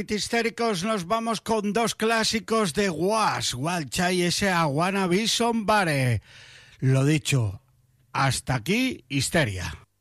Hit Histéricos nos vamos con dos clásicos de Was, Walcha y ese I Wanna Be Somebody. Lo dicho, hasta aquí Histeria.